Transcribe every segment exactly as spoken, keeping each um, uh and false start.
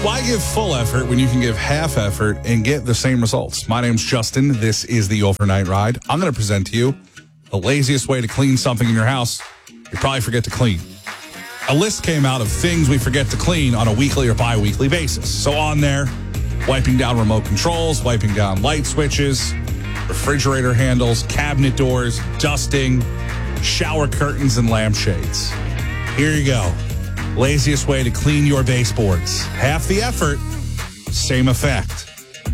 Why give full effort when you can give half effort and get the same results? My name's Justin. This is the Overnight Ride. I'm going to present to you the laziest way to clean something in your house you probably forget to clean. A list came out of things we forget to clean on a weekly or bi-weekly basis. So on there, wiping down remote controls, wiping down light switches, refrigerator handles, cabinet doors, dusting, shower curtains, and lampshades. Here you go. Laziest way to clean your baseboards. Half the effort, same effect.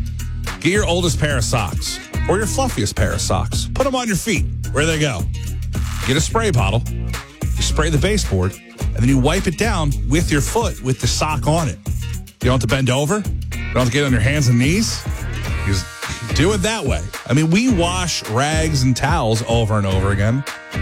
Get your oldest pair of socks or your fluffiest pair of socks. Put them on your feet. Where they go? Get a spray bottle. You spray the baseboard, and then you wipe it down with your foot with the sock on it. You don't have to bend over. You don't have to get on your hands and knees. You just do it that way. I mean, we wash rags and towels over and over again.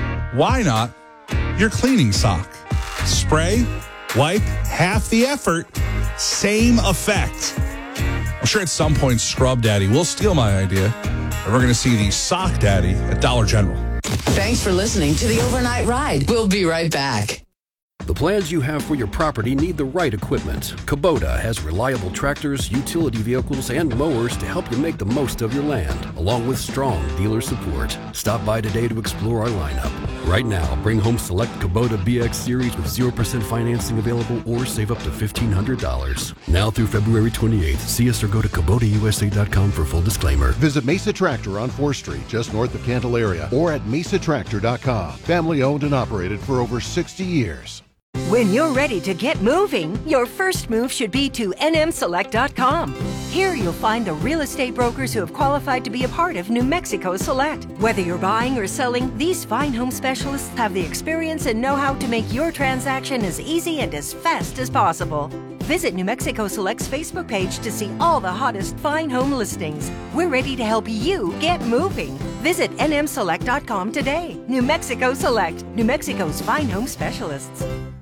Why not your cleaning sock? Spray, wipe, half the effort, same effect. I'm sure at some point Scrub Daddy will steal my idea, and we're going to see the Sock Daddy at Dollar General. Thanks for listening to the Overnight Ride. We'll be right back. The plans you have for your property need the right equipment. Kubota has reliable tractors, utility vehicles, and mowers to help you make the most of your land, along with strong dealer support. Stop by today to explore our lineup. Right now, bring home select Kubota B X Series with zero percent financing available or save up to fifteen hundred dollars. Now through February twenty-eighth, see us or go to Kubota U S A dot com for full disclaimer. Visit Mesa Tractor on fourth Street, just north of Candelaria, or at mesa tractor dot com. Family owned and operated for over sixty years. When you're ready to get moving, your first move should be to N M select dot com. Here you'll find the real estate brokers who have qualified to be a part of New Mexico Select. Whether you're buying or selling, these fine home specialists have the experience and know-how to make your transaction as easy and as fast as possible. Visit New Mexico Select's Facebook page to see all the hottest fine home listings. We're ready to help you get moving. Visit N M select dot com today. New Mexico Select, New Mexico's fine home specialists.